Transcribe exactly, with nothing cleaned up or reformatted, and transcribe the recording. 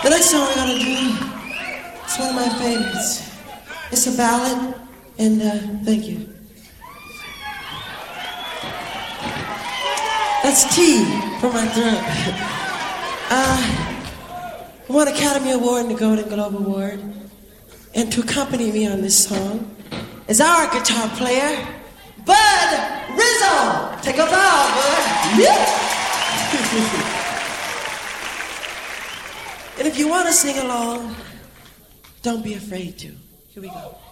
The next song we're gonna do, it's one of my favorites. It's a ballad, and uh, thank you. That's tea for my throat. uh, I won Academy Award and the Golden Globe Award. And to accompany me on this song is our guitar player, Bud Rizzo. Take a bow, Bud. Yeah. And if you want to sing along, don't be afraid to. Here we go.